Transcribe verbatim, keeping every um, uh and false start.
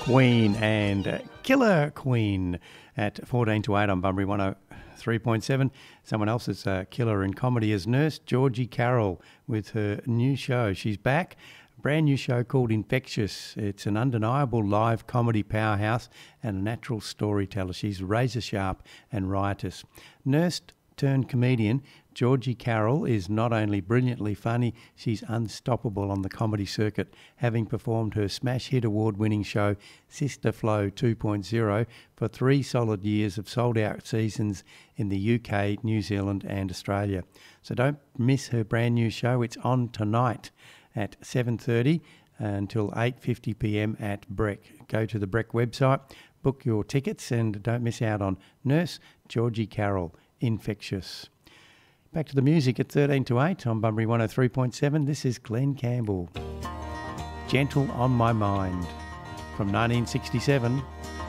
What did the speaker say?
Queen and uh, Killer Queen at fourteen to eight on Bunbury one oh three point seven. Someone else's uh, killer in comedy is Nurse Georgie Carroll with her new show. She's back. A brand new show called Infectious. It's an undeniable live comedy powerhouse and a natural storyteller. She's razor sharp and riotous. Nurse turned comedian, Georgie Carroll is not only brilliantly funny, she's unstoppable on the comedy circuit, having performed her smash hit award-winning show Sister Flow two point oh for three solid years of sold-out seasons in the U K, New Zealand and Australia. So don't miss her brand new show. It's on tonight at seven thirty until eight fifty p m at Breck. Go to the Breck website, book your tickets and don't miss out on Nurse Georgie Carroll, Infectious. Back to the music at thirteen to eight on Bunbury one oh three point seven. This is Glenn Campbell. Gentle on My Mind from nineteen sixty-seven.